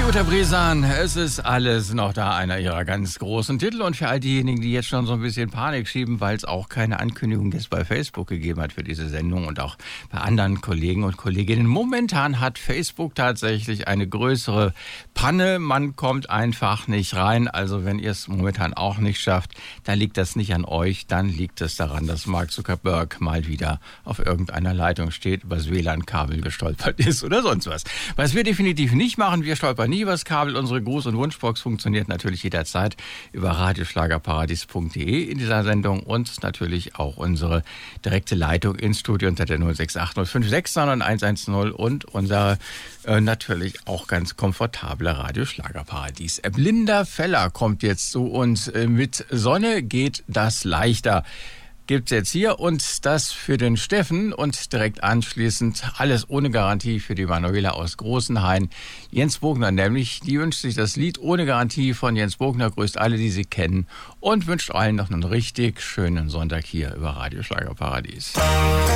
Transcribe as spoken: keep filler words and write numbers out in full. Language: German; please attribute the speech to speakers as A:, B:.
A: Jutta Bresan, es ist alles noch da, einer ihrer ganz großen Titel. Und für all diejenigen, die jetzt schon so ein bisschen Panik schieben, weil es auch keine Ankündigung jetzt bei Facebook gegeben hat für diese Sendung und auch bei anderen Kollegen und Kolleginnen. Momentan hat Facebook tatsächlich eine größere Panne. Man kommt einfach nicht rein. Also wenn ihr es momentan auch nicht schafft, dann liegt das nicht an euch. Dann liegt es daran, dass Mark Zuckerberg mal wieder auf irgendeiner Leitung steht, übers W L A N-Kabel gestolpert ist oder sonst was. Was wir definitiv nicht machen, wir stolpern nie übers Kabel. Unsere Gruß- und Wunschbox funktioniert natürlich jederzeit über radioschlagerparadies punkt de in dieser Sendung und natürlich auch unsere direkte Leitung ins Studio unter der null sechs acht null fünf sechs neun eins eins null und unsere äh, natürlich auch ganz komfortable Radioschlagerparadies-App. Linda Feller kommt jetzt zu uns. Äh, mit Sonne geht das leichter. Gibt's jetzt hier und das für den Steffen und direkt anschließend alles ohne Garantie für die Manuela aus Großenhain. Jens Bogner nämlich, die wünscht sich das Lied ohne Garantie von Jens Bogner, grüßt alle, die sie kennen und wünscht allen noch einen richtig schönen Sonntag hier über Radio Schlagerparadies.